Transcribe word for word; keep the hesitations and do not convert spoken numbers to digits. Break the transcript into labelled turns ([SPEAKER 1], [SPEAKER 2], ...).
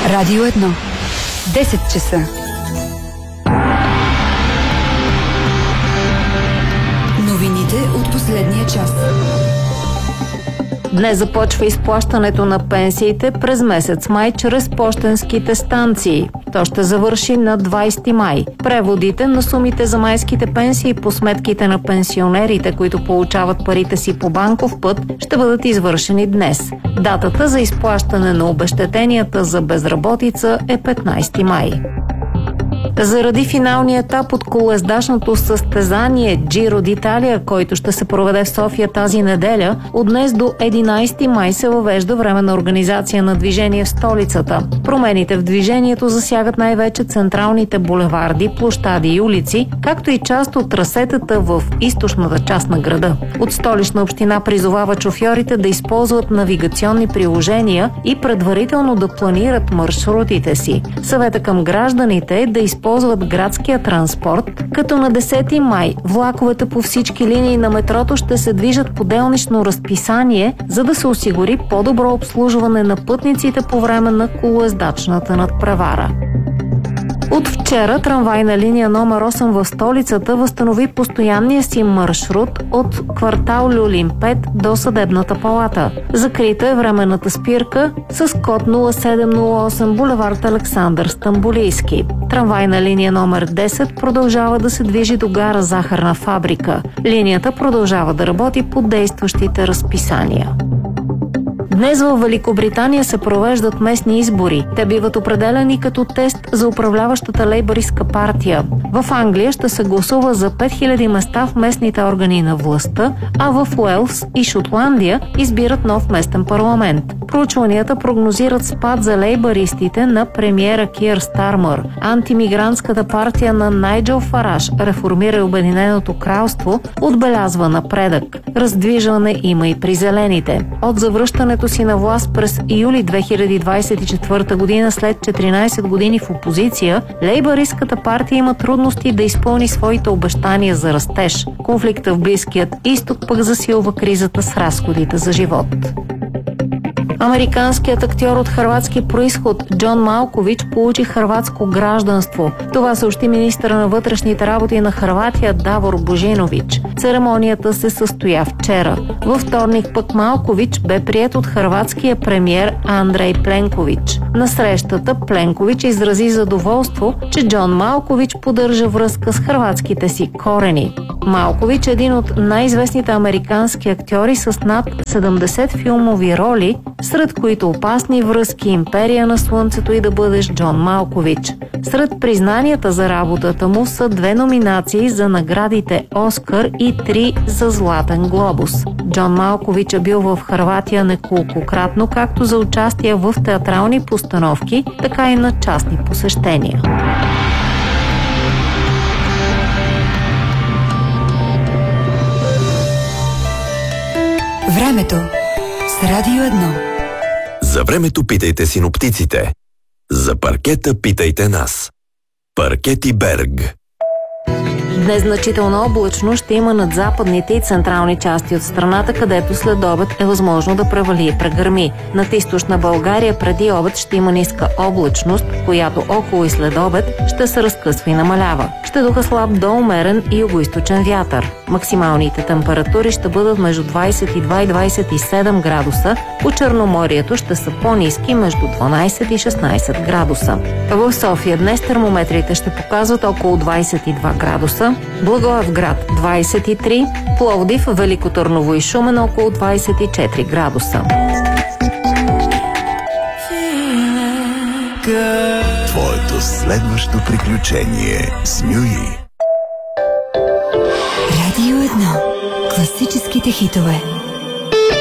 [SPEAKER 1] Радио едно. десет часа. Новините от последния час.
[SPEAKER 2] Днес започва изплащането на пенсиите през месец май чрез пощенските станции. То ще завърши на двайсети май. Преводите на сумите за майските пенсии по сметките на пенсионерите, които получават парите си по банков път, ще бъдат извършени днес. Датата за изплащане на обезщетенията за безработица е петнайсети май. Заради финалния етап от колоездачното състезание Джиро д'Италия, който ще се проведе в София тази неделя, от днес до единайсети май се въвежда временна организация на движение в столицата. Промените в движението засягат най-вече централните булеварди, площади и улици, както и част от трасетата в източната част на града. От Столична община призовава шофьорите да използват навигационни приложения и предварително да планират маршрутите си. Съвета към гражданите е да използват използват градския транспорт, като на десети май влаковете по всички линии на метрото ще се движат по делнично разписание, за да се осигури по-добро обслужване на пътниците по време на колоездачната надпревара. От вчера трамвайна линия номер осем в столицата възстанови постоянния си маршрут от квартал Люлин пет до Съдебната палата. Закрита е временната спирка с код нула седем нула осем булевард Александър Стамболийски. Трамвайна линия номер десет продължава да се движи до гара Захарна фабрика. Линията продължава да работи по действащите разписания. Днес в Великобритания се провеждат местни избори. Те биват определени като тест за управляващата лейбъристка партия. В Англия ще се гласува за пет хиляди места в местните органи на властта, а в Уелс и Шотландия избират нов местен парламент. Проучванията прогнозират спад за лейбъристите на премиера Кир Стармър. Антимигрантската партия на Найджел Фараш, Реформира Обединеното кралство, отбелязва напредък. Раздвижване има и при зелените. От завръщането си на власт през юли две хиляди двайсет и четвърта година след четиринайсет години в опозиция, лейбъристската партия има трудности да изпълни своите обещания за растеж. Конфликта в Близкият изток пък засилва кризата с разходите за живот. Американският актьор от хърватски происход Джон Малкович получи хърватско гражданство. Това съобщи министъра на вътрешните работи на Хърватия Давор Божинович. Церемонията се състоя вчера. Във вторник пък Малкович бе приет от хърватския премиер Андрей Пленкович. На срещата Пленкович изрази задоволство, че Джон Малкович поддържа връзка с хърватските си корени. Малкович е един от най-известните американски актьори с над седемдесет филмови роли, сред които Опасни връзки, Империя на слънцето и Да бъдеш Джон Малкович. Сред признанията за работата му са две номинации за наградите Оскар и три за Златен глобус. Джон Малкович е бил в Хърватия неколкократно, както за участие в театрални постановки, така и на частни посещения.
[SPEAKER 1] Времето с Радио едно.
[SPEAKER 3] За времето питайте синоптиците. За паркета питайте нас. Паркети Берг.
[SPEAKER 2] Днес значителна облачно ще има над западните и централни части от страната, където след обед е възможно да превали и прегърми. Над източна България преди обед ще има ниска облачност, която около и след обед ще се разкъсва и намалява. Ще духа слаб до умерен и югоизточен вятър. Максималните температури ще бъдат между двайсет и два и двайсет и седем градуса, по Черноморието ще са по-ниски между дванайсет и шестнайсет градуса. В София днес термометрите ще показват около двайсет и два градуса, Благоевград двайсет и три, Пловдив, Велико Търново и Шумен около двайсет и четири градуса.
[SPEAKER 3] Твоето следващо приключение с Нюи.
[SPEAKER 1] Радио едно. Класическите хитове.